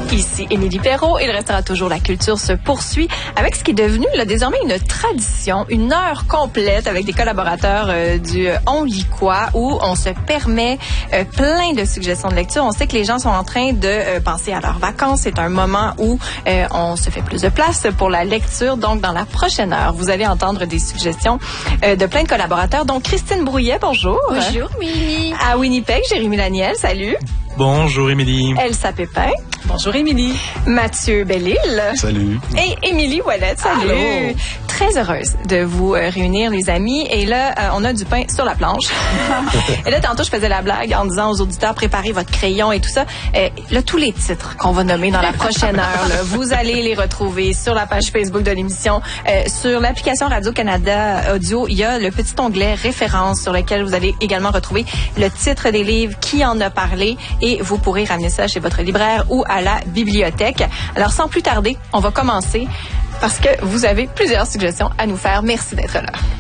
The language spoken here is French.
Ici Émilie Perrault et il restera toujours la culture se poursuit avec ce qui est devenu là, désormais une tradition, une heure complète avec des collaborateurs du On lit quoi où on se permet plein de suggestions de lecture. On sait que les gens sont en train de penser à leurs vacances. C'est un moment où on se fait plus de place pour la lecture. Donc, dans la prochaine heure, vous allez entendre des suggestions de plein de collaborateurs. Donc, Christine Brouillet, bonjour. Bonjour, Émilie. À Winnipeg, Jérémy Laniel, salut. Bonjour, Émilie. Elsa Pépin. Bonjour, Émilie. Mathieu Bellil. Salut. Et Émilie Ouellette. Salut. Allô. Très heureuse de vous réunir, les amis. Et là, on a du pain sur la planche. Et là, tantôt, je faisais la blague en disant aux auditeurs, préparez votre crayon et tout ça. Là, tous les titres qu'on va nommer dans la prochaine heure, là, vous allez les retrouver sur la page Facebook de l'émission. Sur l'application Radio-Canada Audio, il y a le petit onglet références sur lequel vous allez également retrouver le titre des livres, qui en a parlé, et vous pourrez ramener ça chez votre libraire ou à la bibliothèque. Alors, sans plus tarder, on va commencer parce que vous avez plusieurs suggestions à nous faire. Merci d'être là.